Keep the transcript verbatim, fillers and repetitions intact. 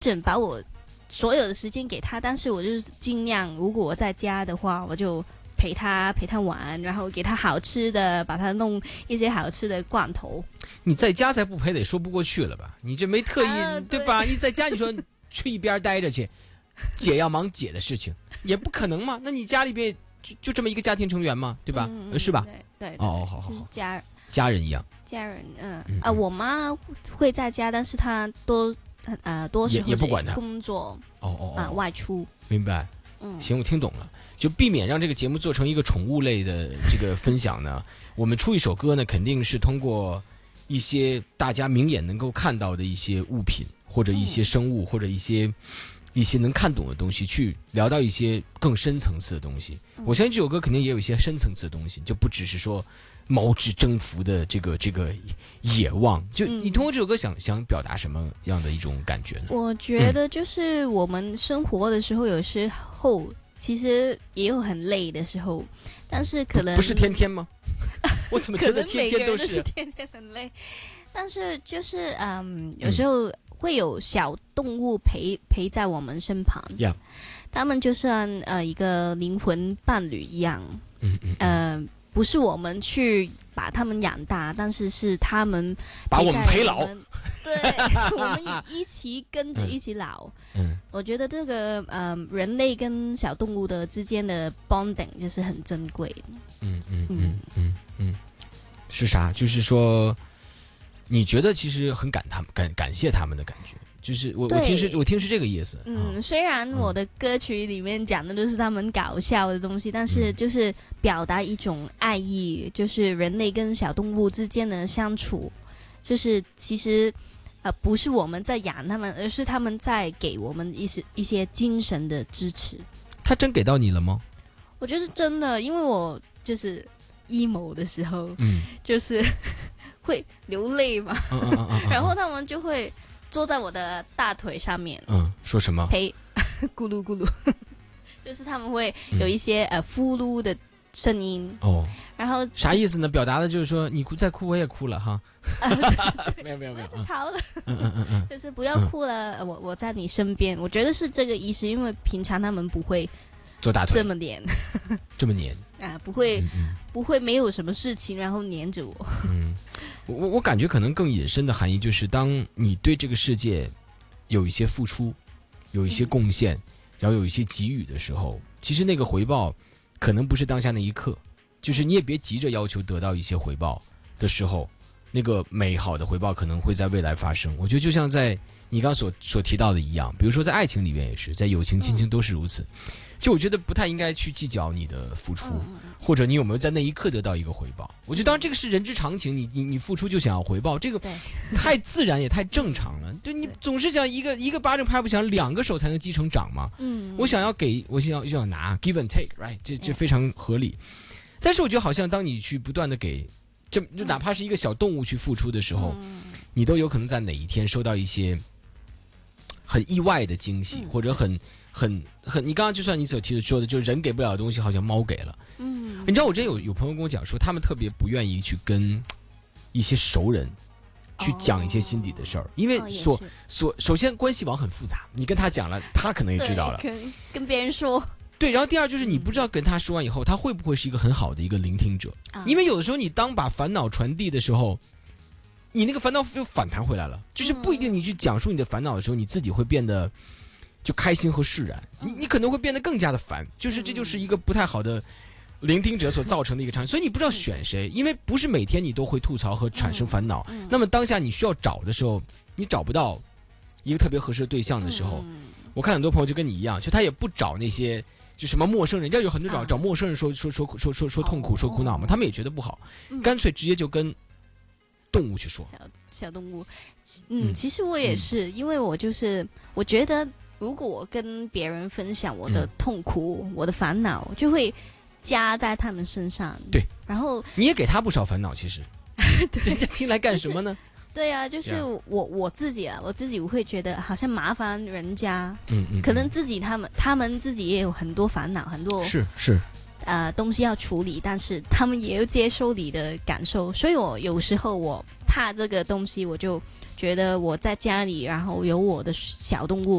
整把我所有的时间给他，但是我就是尽量，如果我在家的话，我就陪他陪他玩，然后给他好吃的，把他弄一些好吃的罐头。 你在家才不陪得说不过去了吧？你这没特意、 啊、 对, 对吧？你在家你说去一边待着去，姐要忙姐的事情，也不可能嘛。那你家里边就就这么一个家庭成员嘛，对吧？ 嗯、 是吧？ 对对。 哦，好好好， 就是家家人一样。 家人，嗯嗯啊、呃，我妈会在家，但是她多呃多时候也不管她工作。 哦哦啊、呃，外出。 明白。 嗯， 行，我听懂了。就避免让这个节目做成一个宠物类的这个分享呢，我们出一首歌呢，肯定是通过一些大家明眼能够看到的一些物品，或者一些生物，嗯、或者一些一些能看懂的东西，去聊到一些更深层次的东西。嗯、我相信这首歌肯定也有一些深层次的东西，就不只是说毛之征服的这个这个野望。就你通过这首歌想、嗯、想表达什么样的一种感觉呢？ 我觉得就是我们生活的时候，有时候其实也有很累的时候，但是可能不, 不是天天吗？我怎么觉得天天都 是, 都是天天很累？但是就是嗯，有时候会有小动物陪陪在我们身旁， yeah. 他们就像呃一个灵魂伴侣一样， 嗯嗯， 呃，不是我们去把他们养大，但是是他们把我们陪老。 对，我们一起跟着一起老。 嗯， 我觉得这个呃人类跟小动物的之间的 bonding 就是很珍贵的。 嗯嗯嗯嗯嗯，是啥？就是说，你觉得其实很感他们感感谢他们的感觉，就是我我听是我听是这个意思。 嗯，嗯虽然我的歌曲里面讲的都是他们搞笑的东西，嗯、但是就是表达一种爱意，就是人类跟小动物之间的相处，就是其实。呃，不是我们在养他们，而是他们在给我们一些一些精神的支持。 他真给到你了吗？ 我觉得是真的，因为我就是 emo 的时候， 嗯， 就是会流泪嘛， 嗯嗯嗯嗯、 然后他们就会坐在我的大腿上面， 嗯，说什么？ 陪咕噜咕噜，就是他们会有一些、嗯、呃呼噜的声音哦， 然后啥意思呢？表达的就是说你哭再哭我也哭了哈。没有没有没有， 不吵了， 嗯嗯嗯嗯， 就是不要哭了，嗯、我我在你身边，我觉得是这个意思，因为平常他们不会做大腿这么黏， 这么黏啊，不会、嗯嗯、不会没有什么事情然后黏着我。 嗯，我我感觉可能更引申的含义就是，当你对这个世界有一些付出，有一些贡献，嗯、然后有一些给予的时候，其实那个回报可能不是当下那一刻，就是你也别急着要求得到一些回报的时候。那个美好的回报可能会在未来发生。我觉得就像在你刚刚所所提到的一样，比如说在爱情里面也是，在友情亲情都是如此。就我觉得不太应该去计较你的付出，或者你有没有在那一刻得到一个回报。我觉得当然这个是人之常情，你你你付出就想要回报，这个太自然也太正常了。对，你总是想一个一个巴掌拍不响，两个手才能击成掌嘛。 嗯， 我想要给，我想要就要拿 ，give and take，right， 这这非常合理。但是我觉得好像当你去不断的给。就就哪怕是一个小动物去付出的时候，嗯、你都有可能在哪一天收到一些很意外的惊喜，嗯、或者很很很，你刚刚就算你所提的说的，就是人给不了的东西，好像猫给了。嗯，你知道我之前有有朋友跟我讲说，他们特别不愿意去跟一些熟人去讲一些心底的事儿，哦、因为所、哦、所首先关系网很复杂，你跟他讲了，他可能也知道了， 跟跟别人说。 对，然后第二就是你不知道跟他说完以后，他会不会是一个很好的一个聆听者？嗯、因为有的时候你当把烦恼传递的时候，你那个烦恼又反弹回来了，就是不一定你去讲述你的烦恼的时候，你自己会变得就开心和释然，你你可能会变得更加的烦，就是这就是一个不太好的聆听者所造成的一个场景，所以你不知道选谁，因为不是每天你都会吐槽和产生烦恼，那么当下你需要找的时候，你找不到一个特别合适的对象的时候，我看很多朋友就跟你一样，就他也不找那些。就什么陌生人，人家有很多找、啊、找陌生人说说说说说说痛苦、哦、说苦恼嘛，他们也觉得不好，嗯、干脆直接就跟动物去说。 小小动物，嗯，嗯其实我也是，嗯、因为我就是我觉得，如果我跟别人分享我的痛苦、嗯、我的烦恼，就会加在他们身上。 对， 然后你也给他不少烦恼，其实，人家听来干什么呢？ 就是对啊，就是我我自己啊，我自己我会觉得好像麻烦人家， 嗯嗯， 可能自己他们他们自己也有很多烦恼，很多是是， 呃东西要处理，但是他们也要接受你的感受，所以我有时候我怕这个东西，我就觉得我在家里，然后有我的小动物。